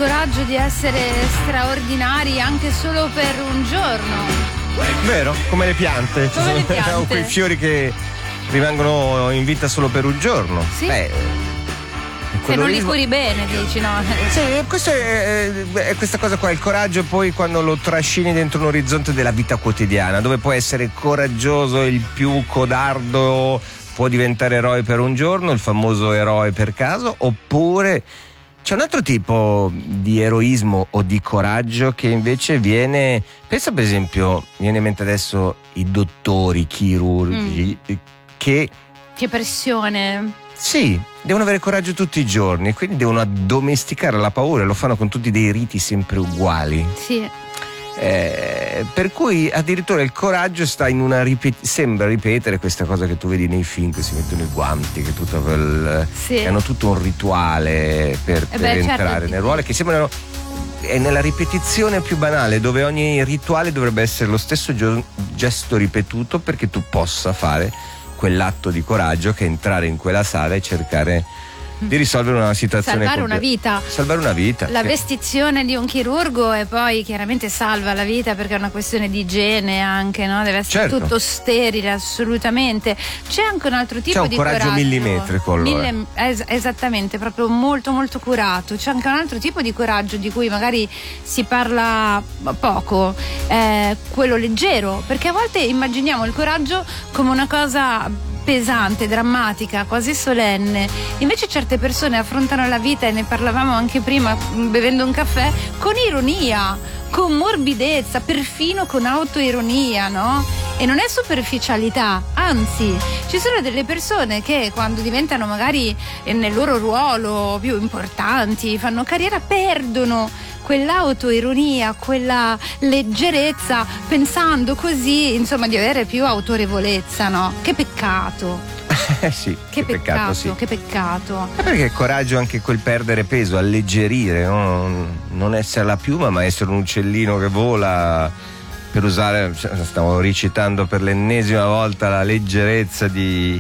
coraggio di essere straordinari anche solo per un giorno. Vero, come le piante. Come le piante. Sono quei fiori che rimangono in vita solo per un giorno. Sì. Se non li curi bene, dici, no? Sì, questo è questa cosa qua, il coraggio poi quando lo trascini dentro un orizzonte della vita quotidiana, dove puoi essere coraggioso, il più codardo può diventare eroe per un giorno, il famoso eroe per caso, oppure c'è un altro tipo di eroismo o di coraggio che invece viene, pensa per esempio, viene in mente adesso i dottori, i chirurghi, che pressione. sì, devono avere coraggio tutti i giorni, quindi devono addomesticare la paura, lo fanno con tutti dei riti sempre uguali. Sì. Per cui addirittura il coraggio sta in una sembra ripetere questa cosa che tu vedi nei film, che si mettono i guanti, che, che hanno tutto un rituale per entrare certo, nel ruolo, che sembrano è nella ripetizione più banale, dove ogni rituale dovrebbe essere lo stesso gesto ripetuto perché tu possa fare quell'atto di coraggio che è entrare in quella sala e cercare di risolvere una situazione, salvare una vita. La vestizione di un chirurgo e poi chiaramente salva la vita perché è una questione di igiene anche, no? Deve essere tutto sterile, assolutamente. C'è anche un altro tipo di coraggio millimetrico, esattamente, proprio molto molto curato. C'è anche un altro tipo di coraggio di cui magari si parla poco, quello leggero, perché a volte immaginiamo il coraggio come una cosa pesante, drammatica, quasi solenne. Invece certe persone affrontano la vita, e ne parlavamo anche prima bevendo un caffè, con ironia, con morbidezza, perfino con autoironia, no? E non è superficialità, anzi, ci sono delle persone che quando diventano magari nel loro ruolo più importanti, fanno carriera, perdono quell'autoironia, quella leggerezza, pensando così, insomma, di avere più autorevolezza, no? Che peccato. Sì, che peccato, sì. Che peccato. Perché il coraggio è anche quel perdere peso, alleggerire, no? Non essere la piuma, ma essere un uccellino che vola, per usare, stavo recitando per l'ennesima volta la leggerezza di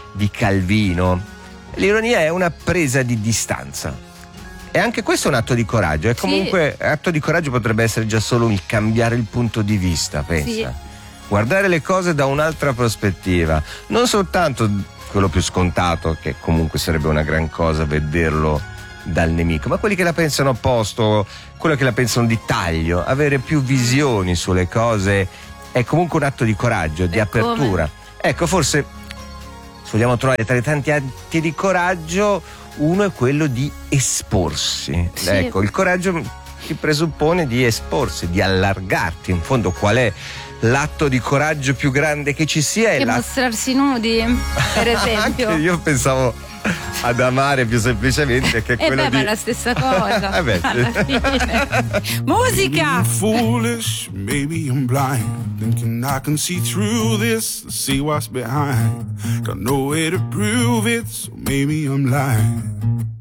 Calvino. L'ironia è una presa di distanza. E anche questo è un atto di coraggio. E comunque atto di coraggio potrebbe essere già solo il cambiare il punto di vista, pensa. Sì. Guardare le cose da un'altra prospettiva. Non soltanto quello più scontato, che comunque sarebbe una gran cosa vederlo dal nemico, ma quelli che la pensano opposto, quelli che la pensano di taglio. Avere più visioni sulle cose è comunque un atto di coraggio, di apertura. Ecco, forse se vogliamo trovare tra i tanti atti di coraggio, uno è quello di esporsi. Sì. Ecco, il coraggio ti presuppone di esporsi, di allargarti. In fondo, qual è l'atto di coraggio più grande che ci sia? Che mostrarsi nudi, per esempio. Anche io pensavo ad amare più semplicemente, che quello ma è la stessa cosa. Alla fine. Musica! Foolish, maybe I'm blind, thinking I can see through this, see what's behind. Got no way to prove it, so maybe I'm lying.